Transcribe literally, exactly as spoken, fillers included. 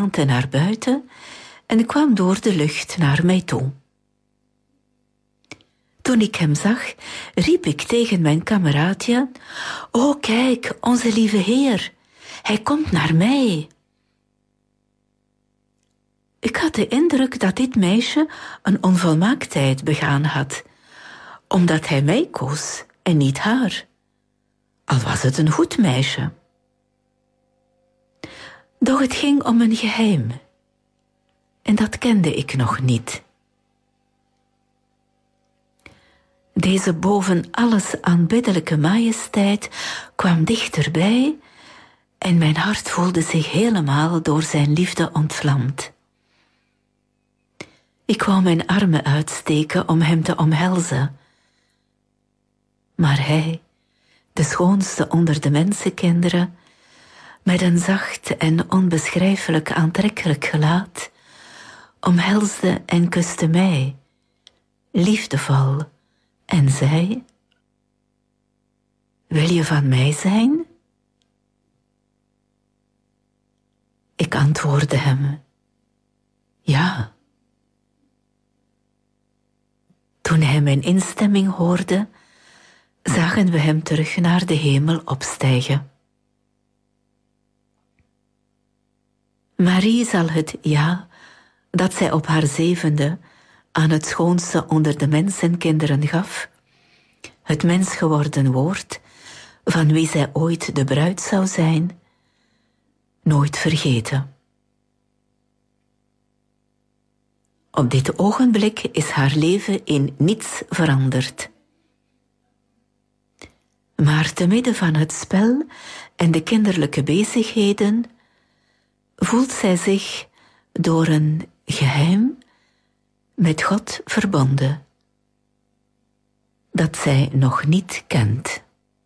geraamte naar buiten en kwam door de lucht naar mij toe. Toen ik hem zag, riep ik tegen mijn kameraadje: "O, kijk, onze lieve Heer, hij komt naar mij." Ik had de indruk dat dit meisje een onvolmaaktheid begaan had, omdat hij mij koos en niet haar, al was het een goed meisje. Doch het ging om een geheim, en dat kende ik nog niet. Deze boven alles aanbiddelijke majesteit kwam dichterbij en mijn hart voelde zich helemaal door zijn liefde ontvlamd. Ik wou mijn armen uitsteken om hem te omhelzen. Maar hij, de schoonste onder de mensenkinderen, met een zacht en onbeschrijfelijk aantrekkelijk gelaat, omhelsde en kuste mij, liefdevol, en zei: "Wil je van mij zijn?" Ik antwoordde hem: "Ja." Toen hij mijn instemming hoorde, zagen we hem terug naar de hemel opstijgen. Marie zal het ja, dat zij op haar zevende aan het schoonste onder de mensenkinderen gaf, het mens geworden woord, van wie zij ooit de bruid zou zijn, nooit vergeten. Op dit ogenblik is haar leven in niets veranderd. Maar te midden van het spel en de kinderlijke bezigheden voelt zij zich door een geheim met God verbonden, dat zij nog niet kent.